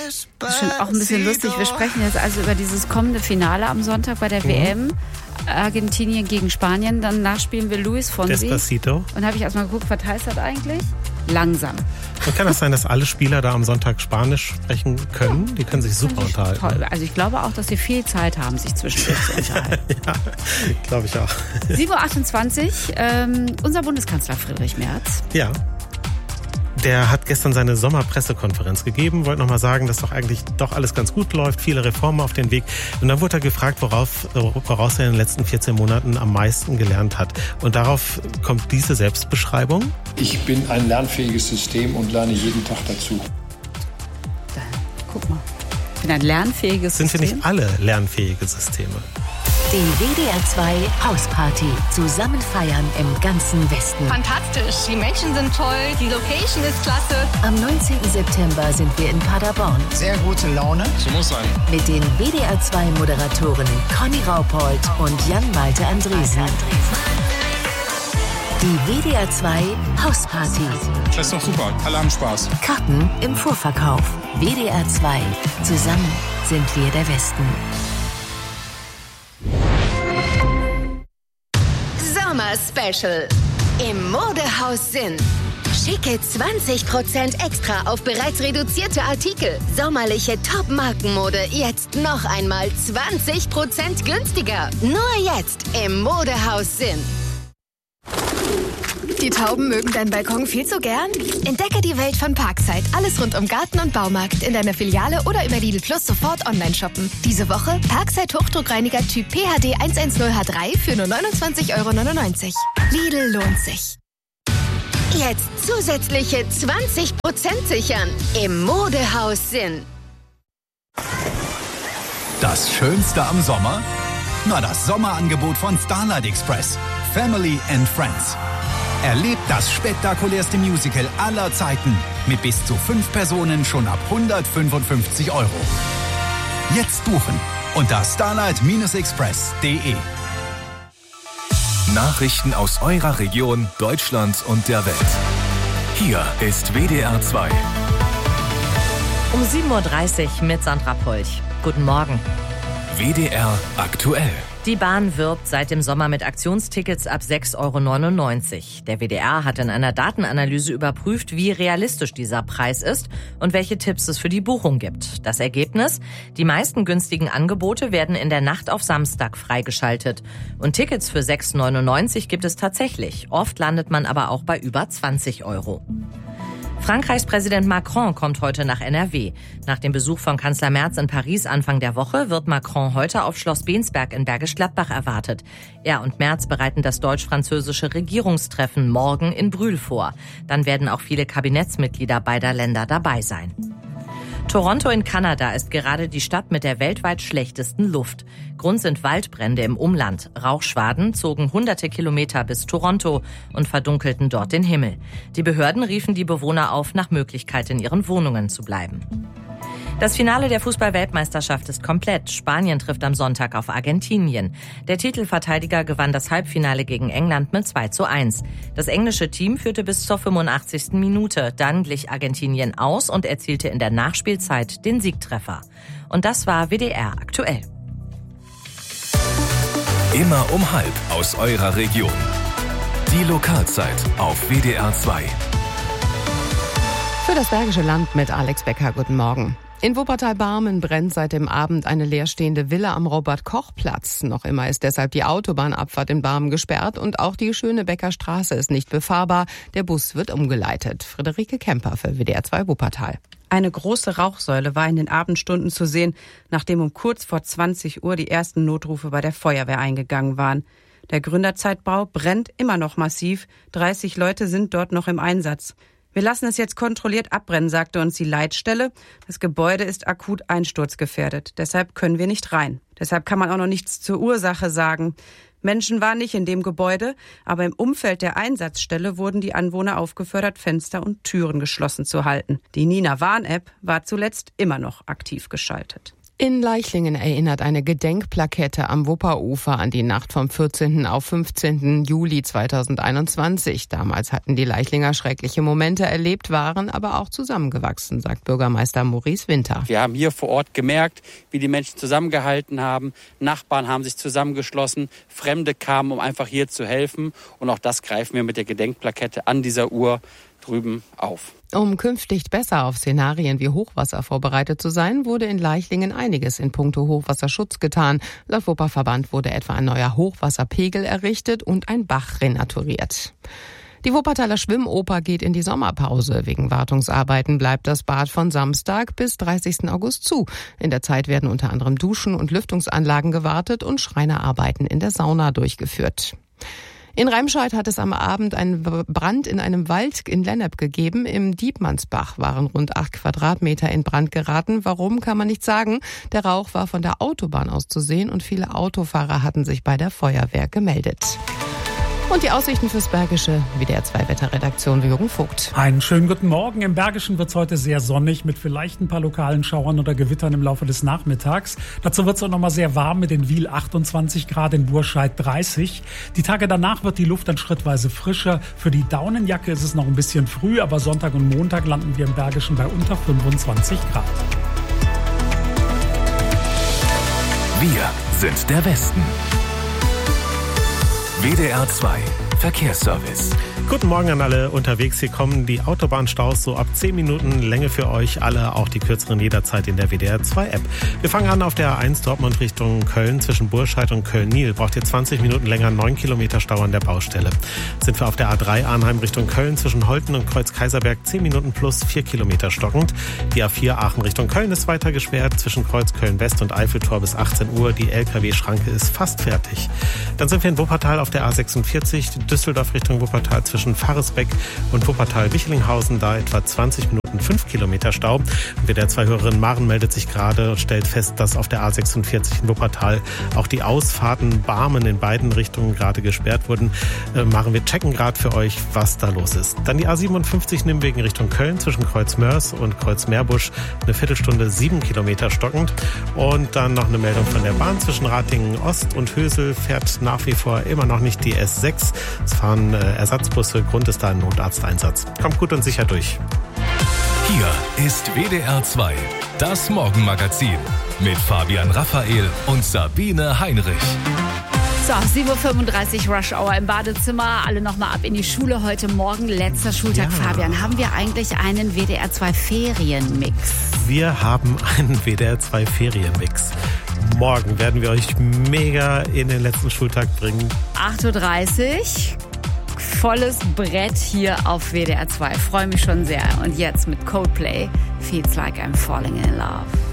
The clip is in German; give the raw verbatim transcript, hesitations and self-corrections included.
Das ist schon auch ein bisschen lustig. Wir sprechen jetzt also über dieses kommende Finale am Sonntag bei der mhm. W M. Argentinien gegen Spanien. Danach spielen wir Luis Fonsi. Despacito. Und habe ich erstmal geguckt, was heißt das eigentlich? Langsam. Und kann das sein, dass alle Spieler da am Sonntag Spanisch sprechen können? Die können sich super ich unterhalten. Toll. Also ich glaube auch, dass sie viel Zeit haben, sich zwischendurch zu unterhalten. Ja, glaube ich auch. sieben Uhr achtundzwanzig, ähm, unser Bundeskanzler Friedrich Merz. Ja. Der hat gestern seine Sommerpressekonferenz gegeben, wollte nochmal sagen, dass doch eigentlich doch alles ganz gut läuft, viele Reformen auf den Weg. Und dann wurde er gefragt, worauf, woraus er in den letzten vierzehn Monaten am meisten gelernt hat. Und darauf kommt diese Selbstbeschreibung. Ich bin ein lernfähiges System und lerne jeden Tag dazu. Da, guck mal, ich bin ein lernfähiges Sind System. Sind wir nicht alle lernfähige Systeme? Die W D R zwei Hausparty. Zusammen feiern im ganzen Westen. Fantastisch. Die Menschen sind toll. Die Location ist klasse. Am neunzehnten September sind wir in Paderborn. Sehr gute Laune. So muss sein. Mit den W D R zwei Moderatoren Conny Raupold und Jan-Malte Andresen. Die W D R zwei Hausparty. Das ist doch super. Alle haben Spaß. Karten im Vorverkauf. W D R zwei. Zusammen sind wir der Westen. Sommer-Special im Modehaus Sinn. Schicke zwanzig Prozent extra auf bereits reduzierte Artikel. Sommerliche Top-Markenmode jetzt noch einmal zwanzig Prozent günstiger. Nur jetzt im Modehaus Sinn. Die Tauben mögen deinen Balkon viel zu gern? Entdecke die Welt von Parkside. Alles rund um Garten und Baumarkt. In deiner Filiale oder über Lidl Plus sofort online shoppen. Diese Woche Parkside Hochdruckreiniger Typ P H D hundertzehn H drei für nur neunundzwanzig Euro neunundneunzig. Lidl lohnt sich. Jetzt zusätzliche zwanzig Prozent sichern im Modehaus Sinn. Das Schönste am Sommer? Na, das Sommerangebot von Starlight Express. Family and Friends. Erlebt das spektakulärste Musical aller Zeiten mit bis zu fünf Personen schon ab hundertfünfundfünfzig Euro. Jetzt buchen unter starlight express punkt de. Nachrichten aus eurer Region, Deutschland und der Welt. Hier ist W D R zwei. Um sieben Uhr dreißig mit Sandra Polch. Guten Morgen. W D R aktuell. Die Bahn wirbt seit dem Sommer mit Aktionstickets ab sechs Euro neunundneunzig. Der W D R hat in einer Datenanalyse überprüft, wie realistisch dieser Preis ist und welche Tipps es für die Buchung gibt. Das Ergebnis? Die meisten günstigen Angebote werden in der Nacht auf Samstag freigeschaltet. Und Tickets für sechs Euro neunundneunzig gibt es tatsächlich. Oft landet man aber auch bei über zwanzig Euro. Frankreichs Präsident Macron kommt heute nach N R W. Nach dem Besuch von Kanzler Merz in Paris Anfang der Woche wird Macron heute auf Schloss Bensberg in Bergisch Gladbach erwartet. Er und Merz bereiten das deutsch-französische Regierungstreffen morgen in Brühl vor. Dann werden auch viele Kabinettsmitglieder beider Länder dabei sein. Toronto in Kanada ist gerade die Stadt mit der weltweit schlechtesten Luft. Grund sind Waldbrände im Umland. Rauchschwaden zogen hunderte Kilometer bis Toronto und verdunkelten dort den Himmel. Die Behörden riefen die Bewohner auf, nach Möglichkeit in ihren Wohnungen zu bleiben. Das Finale der Fußball-Weltmeisterschaft ist komplett. Spanien trifft am Sonntag auf Argentinien. Der Titelverteidiger gewann das Halbfinale gegen England mit zwei zu eins. Das englische Team führte bis zur fünfundachtzigsten Minute. Dann glich Argentinien aus und erzielte in der Nachspielzeit den Siegtreffer. Und das war W D R aktuell. Immer um halb aus eurer Region. Die Lokalzeit auf W D R zwei. Für das Bergische Land mit Alex Becker. Guten Morgen. In Wuppertal-Barmen brennt seit dem Abend eine leerstehende Villa am Robert-Koch-Platz. Noch immer ist deshalb die Autobahnabfahrt in Barmen gesperrt und auch die Schönebecker Straße ist nicht befahrbar. Der Bus wird umgeleitet. Friederike Kemper für W D R zwei Wuppertal. Eine große Rauchsäule war in den Abendstunden zu sehen, nachdem um kurz vor zwanzig Uhr die ersten Notrufe bei der Feuerwehr eingegangen waren. Der Gründerzeitbau brennt immer noch massiv. dreißig Leute sind dort noch im Einsatz. Wir lassen es jetzt kontrolliert abbrennen, sagte uns die Leitstelle. Das Gebäude ist akut einsturzgefährdet. Deshalb können wir nicht rein. Deshalb kann man auch noch nichts zur Ursache sagen. Menschen waren nicht in dem Gebäude, aber im Umfeld der Einsatzstelle wurden die Anwohner aufgefordert, Fenster und Türen geschlossen zu halten. Die Nina-Warn-App war zuletzt immer noch aktiv geschaltet. In Leichlingen erinnert eine Gedenkplakette am Wupperufer an die Nacht vom vierzehnten auf fünfzehnten Juli zweitausendeinundzwanzig. Damals hatten die Leichlinger schreckliche Momente erlebt, waren aber auch zusammengewachsen, sagt Bürgermeister Maurice Winter. Wir haben hier vor Ort gemerkt, wie die Menschen zusammengehalten haben. Nachbarn haben sich zusammengeschlossen, Fremde kamen, um einfach hier zu helfen. Und auch das greifen wir mit der Gedenkplakette an dieser Uhr drüben auf. Um künftig besser auf Szenarien wie Hochwasser vorbereitet zu sein, wurde in Leichlingen einiges in puncto Hochwasserschutz getan. Laut Wupperverband wurde etwa ein neuer Hochwasserpegel errichtet und ein Bach renaturiert. Die Wuppertaler Schwimmoper geht in die Sommerpause. Wegen Wartungsarbeiten bleibt das Bad von Samstag bis dreißigsten August zu. In der Zeit werden unter anderem Duschen und Lüftungsanlagen gewartet und Schreinerarbeiten in der Sauna durchgeführt. In Remscheid hat es am Abend einen Brand in einem Wald in Lennep gegeben. Im Diebmannsbach waren rund acht Quadratmeter in Brand geraten. Warum, kann man nicht sagen. Der Rauch war von der Autobahn aus zu sehen und viele Autofahrer hatten sich bei der Feuerwehr gemeldet. Und die Aussichten fürs Bergische, W D R zwei Wetterredaktion Jürgen Vogt. Einen schönen guten Morgen. Im Bergischen wird es heute sehr sonnig mit vielleicht ein paar lokalen Schauern oder Gewittern im Laufe des Nachmittags. Dazu wird es auch noch mal sehr warm mit in Wiel achtundzwanzig Grad, in Burscheid dreißig. Die Tage danach wird die Luft dann schrittweise frischer. Für die Daunenjacke ist es noch ein bisschen früh, aber Sonntag und Montag landen wir im Bergischen bei unter fünfundzwanzig Grad. Wir sind der Westen. W D R zwei Verkehrsservice. Guten Morgen an alle unterwegs. Hier kommen die Autobahnstaus so ab zehn Minuten Länge für euch alle, auch die kürzeren jederzeit in der W D R zwei App. Wir fangen an auf der A eins Dortmund Richtung Köln zwischen Burscheid und Köln-Niel. Braucht ihr zwanzig Minuten länger, neun Kilometer Stau an der Baustelle. Sind wir auf der A drei Arnheim Richtung Köln zwischen Holten und Kreuz-Kaiserberg zehn Minuten plus vier Kilometer stockend. Die A vier Aachen Richtung Köln ist weiter gesperrt zwischen Kreuz Köln-West und Eiffeltor bis achtzehn Uhr. Die L K W-Schranke ist fast fertig. Dann sind wir in Wuppertal auf der A sechsundvierzig Düsseldorf Richtung Wuppertal zwischen Faresbeck und Wuppertal-Wichelinghausen, da etwa zwanzig Minuten, fünf Kilometer Stau. W D R zwei Hörerin Maren meldet sich gerade und stellt fest, dass auf der A sechsundvierzig in Wuppertal auch die Ausfahrten Barmen in beiden Richtungen gerade gesperrt wurden. Äh, Maren, wir checken gerade für euch, was da los ist. Dann die A siebenundfünfzig Nimwegen Richtung Köln zwischen Kreuz-Mörs und Kreuz-Meerbusch, eine Viertelstunde, sieben Kilometer stockend. Und dann noch eine Meldung von der Bahn zwischen Ratingen Ost und Hösel fährt nach wie vor immer noch nicht die S sechs. Es fahren äh, Ersatzbusse, Grund ist da ein Notarzteinsatz. Kommt gut und sicher durch. Hier ist W D R zwei, das Morgenmagazin mit Fabian Raphael und Sabine Heinrich. So, sieben Uhr fünfunddreißig Rush Hour im Badezimmer. Alle nochmal ab in die Schule. Heute Morgen, letzter Schultag. Ja. Fabian, haben wir eigentlich einen W D R zwei Ferienmix? Wir haben einen W D R zwei Ferienmix. Morgen werden wir euch mega in den letzten Schultag bringen. acht Uhr dreißig. Volles Brett hier auf W D R zwei. Freue mich schon sehr. Und jetzt mit Coldplay. Feels like I'm falling in love.